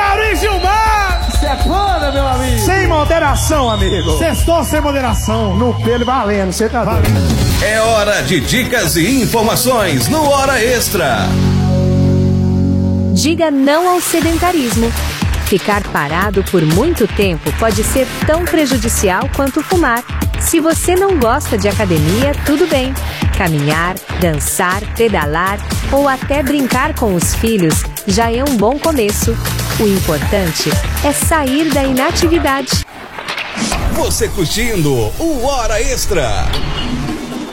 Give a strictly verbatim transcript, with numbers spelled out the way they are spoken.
Mauro e Gilmar! Sepana, meu amigo! Sem moderação, amigo! Sextou sem moderação! No pelo valendo, você tá valendo. É hora de dicas e informações no Hora Extra. Diga não ao sedentarismo. Ficar parado por muito tempo pode ser tão prejudicial quanto fumar. Se você não gosta de academia, tudo bem. Caminhar, dançar, pedalar ou até brincar com os filhos já é um bom começo. O importante é sair da inatividade. Você curtindo o Hora Extra.